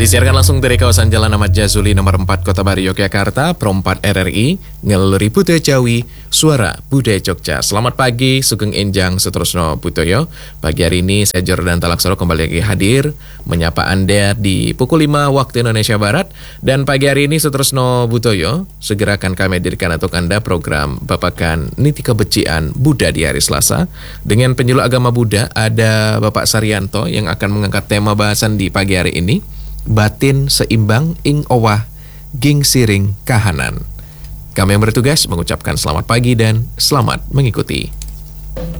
Disiarkan langsung dari kawasan Jalan Ahmad Jazuli nomor 4 Kota Baru Yogyakarta, Pro 4 RRI, Ngeluri Budaya Jawi, Suara Budaya Jogja. Selamat pagi, Sugeng Enjang Seterusno Butoyo. Pagi hari ini saya Jordan Talaksoro kembali lagi hadir menyapa Anda di pukul 5 waktu Indonesia Barat. Dan pagi hari ini Seterusno Butoyo, segera akan kami hadirkan untuk Anda program Bapakan Niti Kebecian Buddha di hari Selasa. Dengan penyuluh agama Buddha ada Bapak Saryanto yang akan mengangkat tema bahasan di pagi hari ini. Batin seimbang ing owah ging siring kahanan. Kami yang bertugas mengucapkan selamat pagi dan selamat mengikuti.